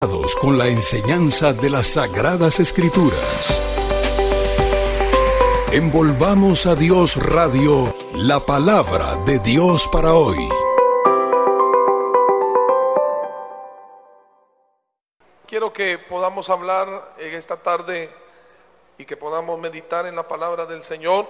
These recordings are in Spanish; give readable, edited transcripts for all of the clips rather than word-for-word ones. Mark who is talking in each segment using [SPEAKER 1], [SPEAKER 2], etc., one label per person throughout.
[SPEAKER 1] Con la enseñanza de las Sagradas Escrituras. Envolvamos a Dios Radio, la palabra de Dios para hoy.
[SPEAKER 2] Quiero que podamos hablar en esta tarde y que podamos meditar en la palabra del Señor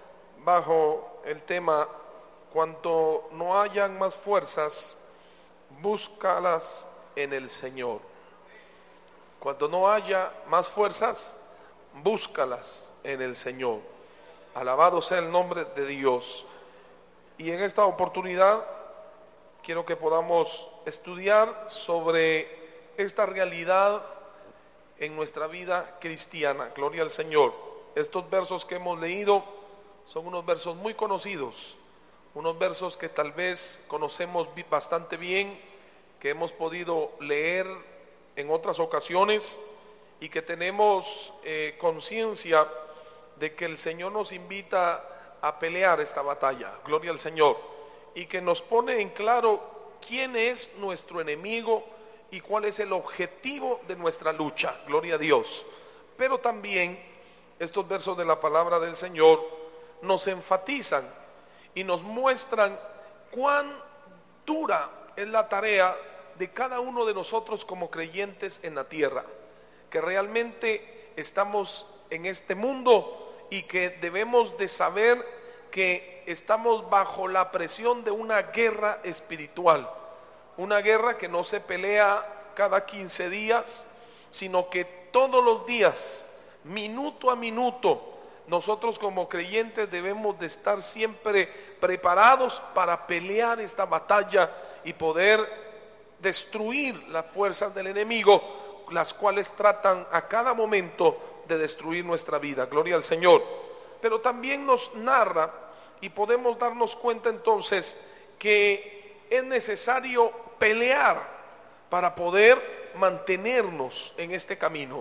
[SPEAKER 2] bajo el tema: cuando no hayan más fuerzas, búscalas en el Señor. Cuando no haya más fuerzas, búscalas en el Señor. Alabado sea el nombre de Dios. Y en esta oportunidad quiero que podamos estudiar sobre esta realidad en nuestra vida cristiana. Gloria al Señor. Estos versos que hemos leído son unos versos muy conocidos, unos versos que tal vez conocemos bastante bien, que hemos podido leer en otras ocasiones y que tenemos conciencia de que el Señor nos invita a pelear esta batalla. Gloria al Señor. Y que nos pone en claro quién es nuestro enemigo y cuál es el objetivo de nuestra lucha. Gloria a Dios. Pero también estos versos de la palabra del Señor nos enfatizan y nos muestran cuán dura es la tarea de cada uno de nosotros como creyentes en la tierra, que realmente estamos en este mundo y que debemos de saber que estamos bajo la presión de una guerra espiritual, una guerra que no se pelea cada 15 días, sino que todos los días, minuto a minuto, nosotros como creyentes debemos de estar siempre preparados para pelear esta batalla y poder destruir las fuerzas del enemigo, las cuales tratan a cada momento de destruir nuestra vida. Gloria al Señor. Pero también nos narra y podemos darnos cuenta entonces que es necesario pelear para poder mantenernos en este camino.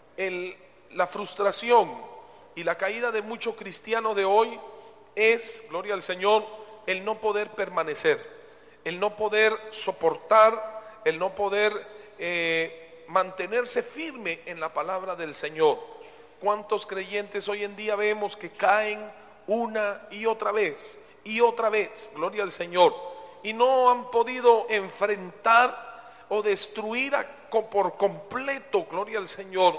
[SPEAKER 2] La frustración y la caída de muchos cristianos de hoy es, gloria al Señor, el no poder permanecer, el no poder soportar, el no poder mantenerse firme en la palabra del Señor. ¿Cuántos creyentes hoy en día vemos que caen una y otra vez, gloria al Señor, y no han podido enfrentar o destruir por completo, gloria al Señor,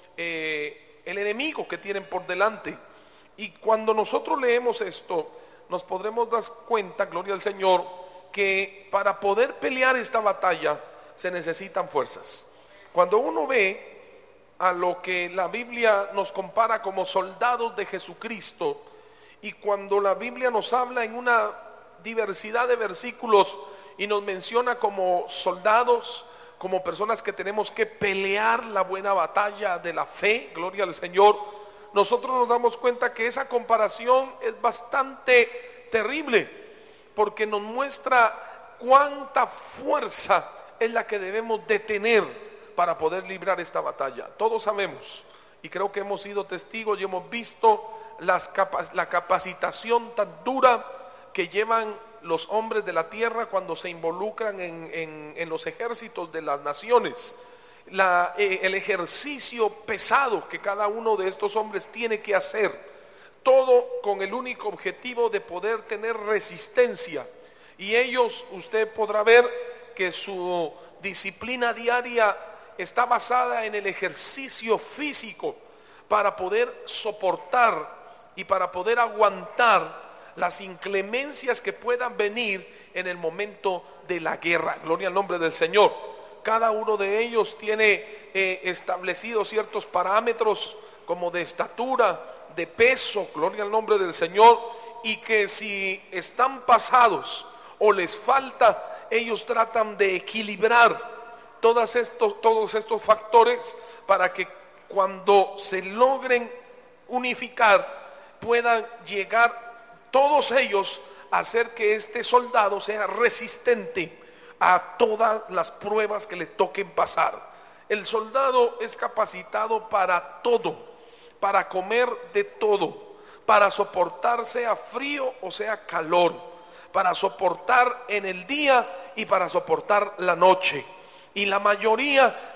[SPEAKER 2] el enemigo que tienen por delante? Y cuando nosotros leemos esto, nos podremos dar cuenta, gloria al Señor, que para poder pelear esta batalla se necesitan fuerzas. Cuando uno ve a lo que la Biblia nos compara como soldados de Jesucristo, y cuando la Biblia nos habla en una diversidad de versículos y nos menciona como soldados, como personas que tenemos que pelear la buena batalla de la fe, gloria al Señor, nosotros nos damos cuenta que esa comparación es bastante terrible, porque nos muestra cuánta fuerza es la que debemos de tener para poder librar esta batalla. Todos sabemos, y creo que hemos sido testigos y hemos visto la capacitación tan dura que llevan los hombres de la tierra cuando se involucran en los ejércitos de las naciones. El ejercicio pesado que cada uno de estos hombres tiene que hacer, todo con el único objetivo de poder tener resistencia. Y ellos, usted podrá ver que su disciplina diaria está basada en el ejercicio físico para poder soportar y para poder aguantar las inclemencias que puedan venir en el momento de la guerra. Gloria al nombre del Señor. Cada uno de ellos tiene establecidos ciertos parámetros como de estatura, de peso, gloria al nombre del Señor, y que si están pasados o les falta, ellos tratan de equilibrar todos estos factores para que cuando se logren unificar puedan llegar todos ellos a hacer que este soldado sea resistente a todas las pruebas que le toquen pasar. El soldado es capacitado para todo, para comer de todo, para soportar sea frío o sea calor, para soportar en el día y para soportar la noche. Y la mayoría